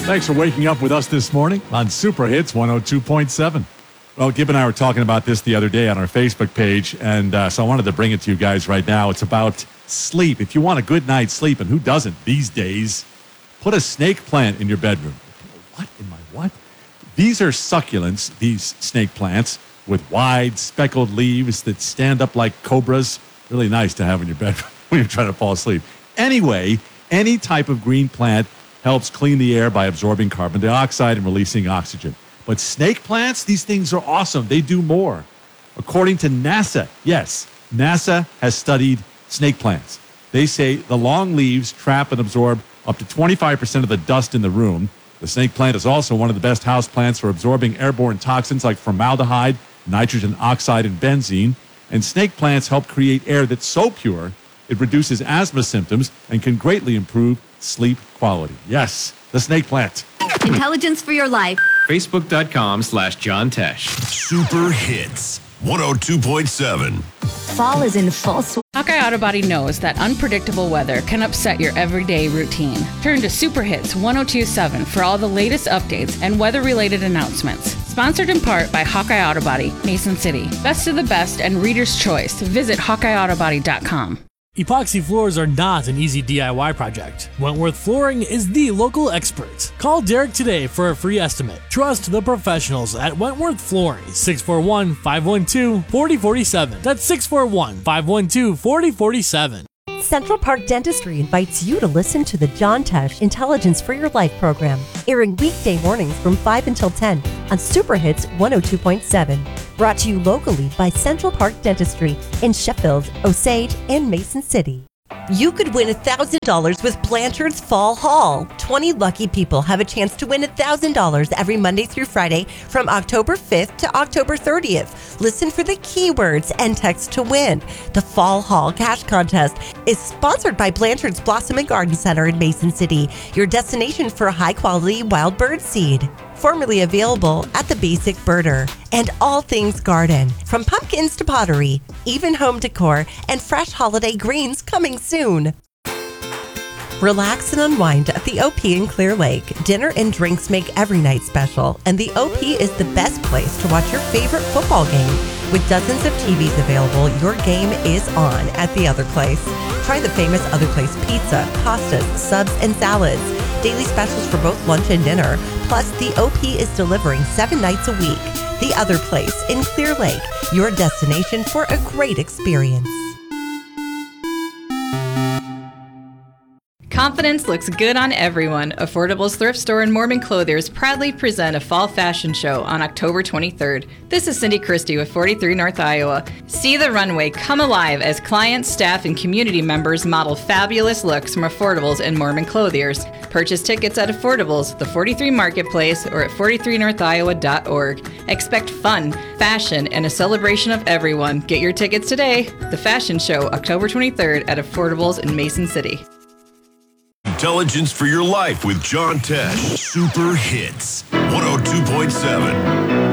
Thanks for waking up with us this morning on Super Hits 102.7. Well, Gib and I were talking about this the other day on our Facebook page, and so I wanted to bring it to you guys right now. It's about sleep. If you want a good night's sleep, and who doesn't these days, put a snake plant in your bedroom. What? These are succulents, these snake plants, with wide speckled leaves that stand up like cobras. Really nice to have in your bedroom when you're trying to fall asleep. Anyway, any type of green plant helps clean the air by absorbing carbon dioxide and releasing oxygen. But snake plants, these things are awesome. They do more. According to NASA, yes, NASA has studied snake plants. They say the long leaves trap and absorb up to 25% of the dust in the room. The snake plant is also one of the best house plants for absorbing airborne toxins like formaldehyde, nitrogen oxide, and benzene. And snake plants help create air that's so pure, it reduces asthma symptoms and can greatly improve sleep quality. Yes, the snake plant. Intelligence for your life. Facebook.com/John Tesh. Super Hits 102.7. Fall is in full swing. Hawkeye Auto Body knows that unpredictable weather can upset your everyday routine. Turn to Super Hits 102.7 for all the latest updates and weather-related announcements. Sponsored in part by Hawkeye Auto Body, Mason City. Best of the best and reader's choice. Visit HawkeyeAutoBody.com. Epoxy floors are not an easy DIY project. Wentworth Flooring is the local expert. Call Derek today for a free estimate. Trust the professionals at Wentworth Flooring. 641-512-4047. That's 641-512-4047. Central Park Dentistry invites you to listen to the John Tesh Intelligence for Your Life program, airing weekday mornings from 5 until 10 on Super Hits 102.7. Brought to you locally by Central Park Dentistry in Sheffield, Osage, and Mason City. You could win $1,000 with Blanchard's Fall Haul. 20 lucky people have a chance to win $1,000 every Monday through Friday from October 5th to October 30th. Listen for the keywords and text to win. The Fall Haul Cash Contest is sponsored by Blanchard's Blossom and Garden Center in Mason City, your destination for high-quality wild bird seed. Formerly available at the Basic Birder. And all things garden, from pumpkins to pottery, even home decor, and fresh holiday greens coming soon. Relax and unwind at the OP in Clear Lake. Dinner and drinks make every night special, and the OP is the best place to watch your favorite football game. With dozens of TVs available, your game is on at the Other Place. Try the famous Other Place pizza, pastas, subs, and salads. Daily specials for both lunch and dinner. Plus, the OP is delivering 7 nights a week. The Other Place in Clear Lake, your destination for a great experience. Confidence looks good on everyone. Affordable's thrift store and Mormon Clothiers proudly present a fall fashion show on October 23rd. This is Cindy Christie with 43 North Iowa. See the runway come alive as clients, staff, and community members model fabulous looks from Affordables and Mormon Clothiers. Purchase tickets at Affordables, the 43 Marketplace, or at 43northiowa.org. Expect fun, fashion, and a celebration of everyone. Get your tickets today. The fashion show, October 23rd at Affordables in Mason City. Intelligence for Your Life with John Tesh. Super Hits 102.7.